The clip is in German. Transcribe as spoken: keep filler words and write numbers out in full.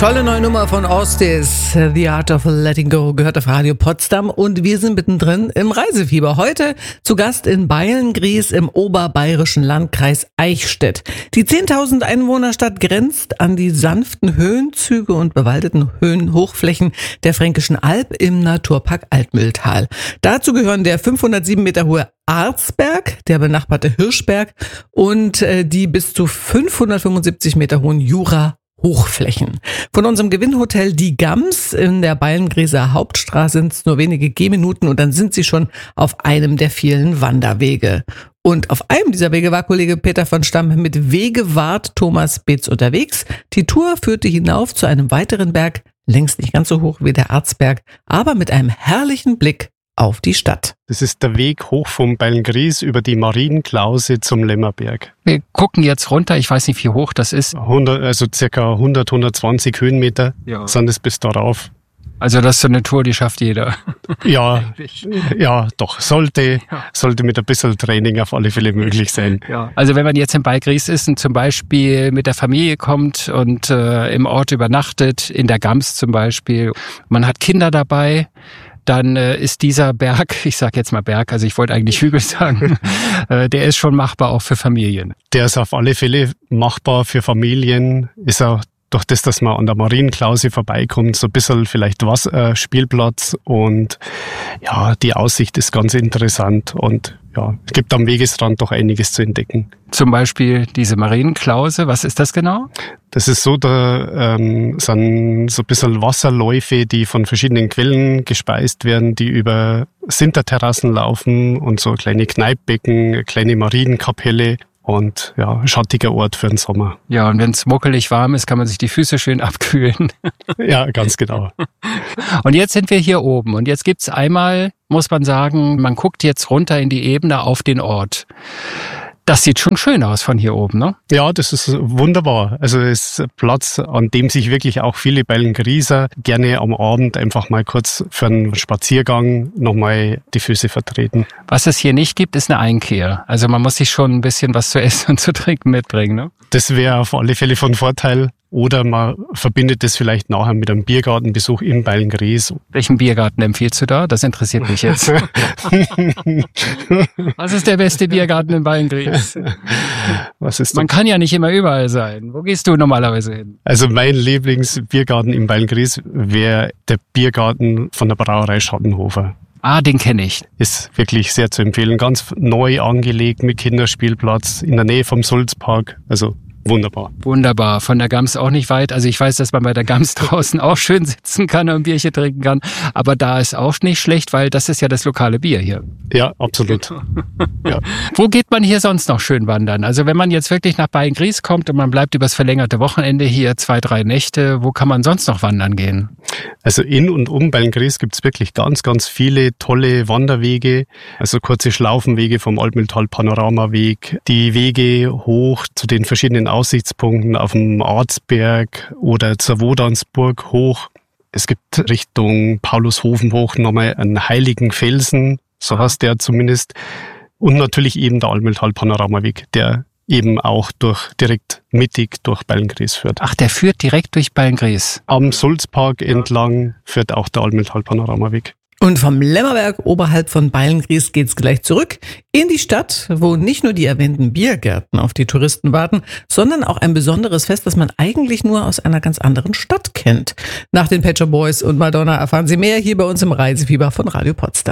Tolle neue Nummer von Ostis, The Art of Letting Go, gehört auf Radio Potsdam und wir sind mittendrin im Reisefieber. Heute zu Gast in Beilngries im oberbayerischen Landkreis Eichstätt. Die zehntausend Einwohnerstadt grenzt an die sanften Höhenzüge und bewaldeten Höhenhochflächen der Fränkischen Alb im Naturpark Altmühltal. Dazu gehören der fünfhundertsieben Meter hohe Arzberg, der benachbarte Hirschberg und äh, die bis zu fünfhundertfünfundsiebzig Meter hohen Jura Hochflächen. Von unserem Gewinnhotel Die Gams in der Beilngräser Hauptstraße sind es nur wenige Gehminuten und dann sind Sie schon auf einem der vielen Wanderwege. Und auf einem dieser Wege war Kollege Peter von Stamm mit Wegewart Thomas Beetz unterwegs. Die Tour führte hinauf zu einem weiteren Berg, längst nicht ganz so hoch wie der Arzberg, aber mit einem herrlichen Blick auf die Stadt. Das ist der Weg hoch vom Beilngries über die Marienklause zum Lämmerberg. Wir gucken jetzt runter, ich weiß nicht, wie hoch das ist. hundert, also circa hundert, hundertzwanzig Höhenmeter ja. sind es bis darauf. Also das ist so eine Tour, die schafft jeder. Ja, ja, doch, sollte, ja. sollte mit ein bisschen Training auf alle Fälle möglich sein. Ja. Also wenn man jetzt in Beilngries ist und zum Beispiel mit der Familie kommt und äh, im Ort übernachtet, in der Gams zum Beispiel, man hat Kinder dabei, dann äh, ist dieser Berg, ich sage jetzt mal Berg, also ich wollte eigentlich Hügel sagen, äh, der ist schon machbar auch für Familien. Der ist auf alle Fälle machbar für Familien, ist auch durch das, dass man an der Marienklause vorbeikommt, so ein bisschen vielleicht Wasserspielplatz und ja, die Aussicht ist ganz interessant und ja, es gibt am Wegesrand doch einiges zu entdecken. Zum Beispiel diese Marienklause, was ist das genau? Das ist so, da ähm, sind so ein bisschen Wasserläufe, die von verschiedenen Quellen gespeist werden, die über Sinterterrassen laufen und so kleine Kneippbecken, eine kleine Marienkapelle. Und ja, schattiger Ort für den Sommer. Ja, und wenn es muckelig warm ist, kann man sich die Füße schön abkühlen. Ja, ganz genau. Und jetzt sind wir hier oben. Und jetzt gibt's einmal, muss man sagen, man guckt jetzt runter in die Ebene auf den Ort. Das sieht schon schön aus von hier oben, ne? Ja, das ist wunderbar. Also es ist ein Platz, an dem sich wirklich auch viele Beilngrieser gerne am Abend einfach mal kurz für einen Spaziergang nochmal die Füße vertreten. Was es hier nicht gibt, ist eine Einkehr. Also man muss sich schon ein bisschen was zu essen und zu trinken mitbringen, ne? Das wäre auf alle Fälle von Vorteil. Oder man verbindet das vielleicht nachher mit einem Biergartenbesuch in Beilngries. Welchen Biergarten empfiehlst du da? Das interessiert mich jetzt. Was ist der beste Biergarten in Beilngries? Was ist Man kann ja nicht immer überall sein. Wo gehst du normalerweise hin? Also mein Lieblingsbiergarten in Beilngries wäre der Biergarten von der Brauerei Schattenhofer. Ah, den kenne ich. Ist wirklich sehr zu empfehlen. Ganz neu angelegt mit Kinderspielplatz in der Nähe vom Sulzpark. Also wunderbar. Wunderbar. Von der Gams auch nicht weit. Also ich weiß, dass man bei der Gams draußen auch schön sitzen kann und ein Bierchen trinken kann. Aber da ist auch nicht schlecht, weil das ist ja das lokale Bier hier. Ja, absolut. Ja. Wo geht man hier sonst noch schön wandern? Also wenn man jetzt wirklich nach Beilngries kommt und man bleibt übers verlängerte Wochenende hier zwei, drei Nächte, wo kann man sonst noch wandern gehen? Also in und um Beilngries gibt es wirklich ganz, ganz viele tolle Wanderwege. Also kurze Schlaufenwege vom Altmühltal Panoramaweg, die Wege hoch zu den verschiedenen Aussichtspunkten auf dem Arzberg oder zur Wodansburg hoch. Es gibt Richtung Paulushofen hoch nochmal einen heiligen Felsen, so heißt der zumindest. Und natürlich eben der Altmühltal Panoramaweg, der eben auch durch direkt mittig durch Beilngries führt. Ach, der führt direkt durch Beilngries? Am Sulzpark entlang führt auch der Altmühltal Panoramaweg. Und vom Lämmerberg oberhalb von Beilngries geht's gleich zurück in die Stadt, wo nicht nur die erwähnten Biergärten auf die Touristen warten, sondern auch ein besonderes Fest, das man eigentlich nur aus einer ganz anderen Stadt kennt. Nach den Pet Shop Boys und Madonna erfahren Sie mehr hier bei uns im Reisefieber von Radio Potsdam.